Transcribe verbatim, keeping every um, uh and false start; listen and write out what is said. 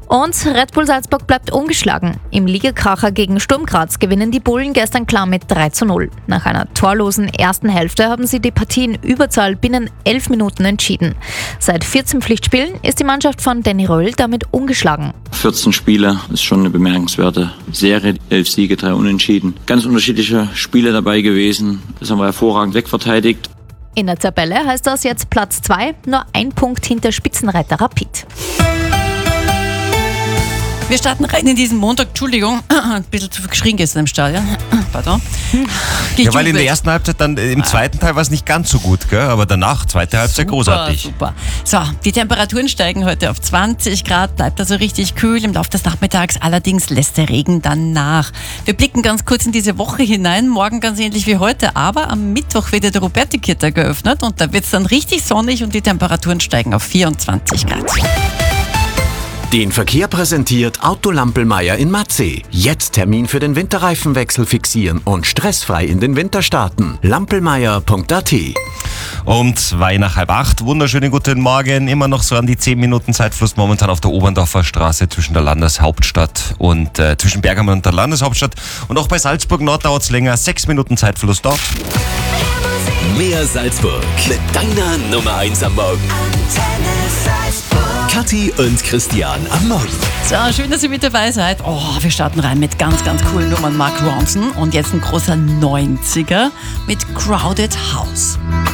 Und Red Bull Salzburg bleibt ungeschlagen. Im Ligakracher gegen Sturm Graz gewinnen die Bullen gestern klar mit drei zu null. Nach einer torlosen ersten Hälfte haben sie die Partie in Überzahl binnen elf Minuten entschieden. Seit vierzehn Pflichtspielen ist die Mannschaft von Danny Röhl damit ungeschlagen. vierzehn Spiele, ist schon eine bemerkenswerte Serie. elf Siege, drei Unentschieden. Ganz unterschiedliche Spiele dabei gewesen. Das haben wir hervorragend wegverteidigt. In der Tabelle heißt das jetzt Platz zwei, nur ein Punkt hinter Spitzenreiter Rapid. Wir starten rein in diesen Montag. Entschuldigung, ein bisschen zu viel geschrien gestern im Stadion. Pardon. Ja, weil in der ersten Halbzeit, dann im zweiten Teil war es nicht ganz so gut, gell? Aber danach, zweite Halbzeit, Super, großartig. Super. So, die Temperaturen steigen heute auf zwanzig Grad, bleibt also richtig kühl. Im Laufe des Nachmittags allerdings lässt der Regen dann nach. Wir blicken ganz kurz in diese Woche hinein. Morgen ganz ähnlich wie heute, aber am Mittwoch wird der Roberti-Gitter geöffnet und da wird es dann richtig sonnig und die Temperaturen steigen auf vierundzwanzig Grad. Den Verkehr präsentiert Auto Lampelmeier in Matzeh. Jetzt Termin für den Winterreifenwechsel fixieren und stressfrei in den Winter starten. lampelmeier punkt a t. Um zwei nach halb acht. Wunderschönen guten Morgen. Immer noch so an die zehn Minuten Zeitfluss momentan auf der Oberndorfer Straße zwischen der Landeshauptstadt und äh, zwischen Bergamo und der Landeshauptstadt. Und auch bei Salzburg Nord dauert es länger. Sechs Minuten Zeitfluss dort. Mehr Salzburg mit deiner Nummer eins am Morgen. Kathi und Christian am Morgen. So, schön, dass ihr mit dabei seid. Oh, wir starten rein mit ganz, ganz coolen Nummern. Mark Ronson und jetzt ein großer neunziger mit Crowded House.